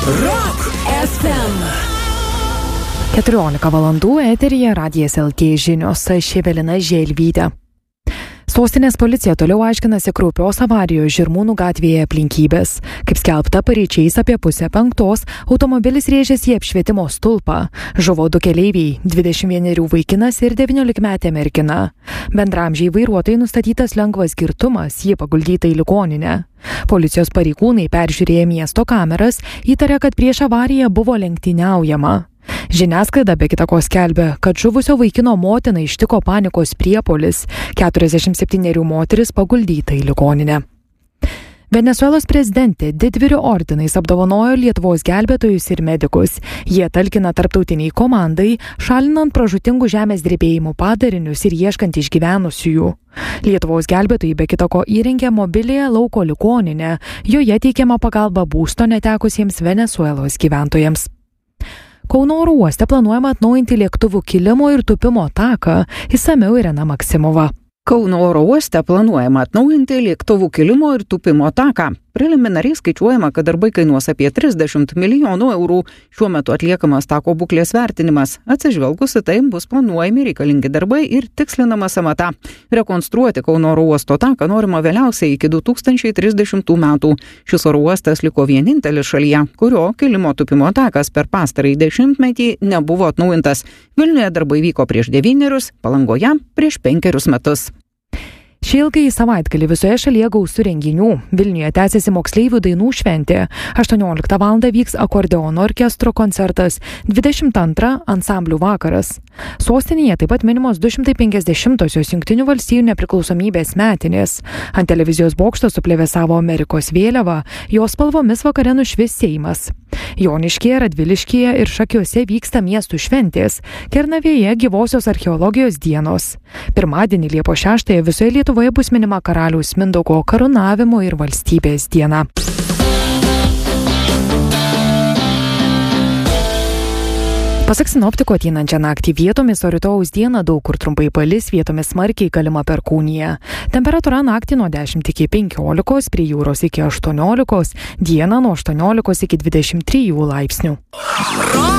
Rock FM. 14 valandų eteryje Radijas LT žinios, aš Evelina Želvytė. Sostinės policija toliau aiškinasi kraupios avarijos Žirmūnų gatvėje aplinkybės. Kaip skelbta, paryčiais apie 4:30 automobilis rėžėsi į apšvietimo stulpą. Žuvo 2 keleiviai, 21 vaikinas ir 19-metė mergina. Bendramžiai vairuotojai nustatytas lengvas girtumas, jie paguldyta į ligoninę. Policijos pareigūnai peržiūrėję miesto kameras įtarė, kad prieš avariją buvo lenktyniaujama. Žiniasklaida be kita ko skelbia, kad žuvusio vaikino motina ištiko panikos priepuolis, 47 moteris paguldyta į ligoninę. Venesuelos prezidentė didvyrių ordinais apdovanojo Lietuvos gelbėtojus ir medikus. Jie talkina tarptautiniai komandai, šalinant pražūtingų žemės drebėjimų padarinius ir ieškant išgyvenusiųjų. Lietuvos gelbėtojai be kita ko įrengė mobiliąją lauko ligoninę, joje teikiama pagalba būsto netekusiems Venesuelos gyventojams. Kauno oro uoste planuojama atnaujinti lėktuvų kilimo ir tūpimo taką, išsamiau Irena Maksimova. Kauno oro uoste planuojama atnaujinti lėktuvų kilimo ir tūpimo taką. Preliminariai skaičiuojama, kad darbai kainuos apie 30 milijonų eurų. Šiuo metu atliekamas tako būklės vertinimas. Atsižvelgus į tai bus planuojami reikalingi darbai ir tikslinama sąmata. Rekonstruoti Kauno oro uosto taką norima vėliausiai iki 2030 metų. Šis oro uostas liko vienintelis šalyje, kurio kilimo tūpimo takas per pastarąjį dešimtmetį nebuvo atnaujintas. Vilniuje darbai vyko prieš 9, Palangoje prieš 5 metus. Šį ilgąjį savaitgalį visoje šalyje gausų renginių. Vilniuje tęsiasi moksleivių dainų šventė. 18 val. Vyks akordeono orkestro koncertas, 22 ansamblių vakaras. Sostinėje taip pat minimos 250-osios Jungtinių valstijų nepriklausomybės metinės. Ant televizijos bokšto suplevėsavo Amerikos vėliava, jos spalvomis vakare nušvis Seimas. Joniškyje, Radviliškyje ir Šakiuose vyksta miestų šventės. Kernavėje gyvosios archeologijos dienos. Pirmadienį Liepos 6 visoje Lietuvoje bus minima karaliaus Mindaugo karūnavimo ir valstybės diena. Pasak sinoptikų, ateinančią naktį vietomis, o rytojaus dieną daug kur trumpai palis, vietomis smarkiai galima perkūnija. Temperatūra naktį nuo 10 iki 15, prie jūros iki 18, dieną nuo 18 iki 23 laipsnių.